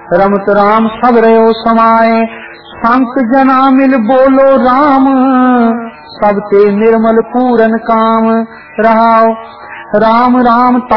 रमत राम सब रहो समाए। संत जना मिल बोलो राम, सब ते निर्मल पूरन काम। रहाओ राम राम